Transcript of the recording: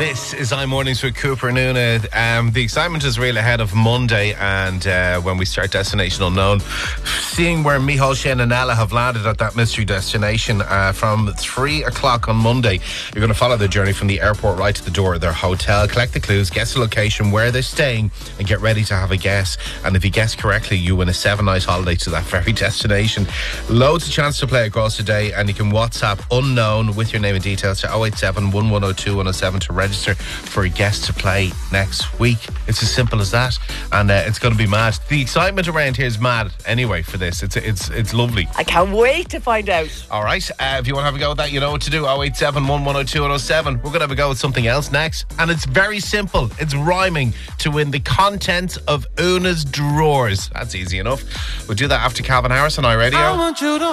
This is iMornings with Cooper and Una. The excitement is really ahead of Monday, and when we start Destination Unknown, seeing where Micheál, Shane and Ella have landed at that mystery destination from 3 o'clock on Monday. You're going to follow the journey from the airport right to the door of their hotel, collect the clues, guess the location, where they're staying, and get ready to have a guess. And if you guess correctly, you win a 7-night holiday to that very destination. Loads of chance to play across the day, and you can WhatsApp Unknown with your name and details to 087 1102 107 to register for a guest to play next week. It's as simple as that, and it's going to be mad. The excitement around here is mad anyway for this. It's lovely. I can't wait to find out. All right, if you want to have a go at that, you know what to do. 087 1102 107. We're going to have a go at something else next, and it's very simple. It's rhyming to win the contents of Una's drawers. That's easy enough. We'll do that after Calvin Harris on iRadio.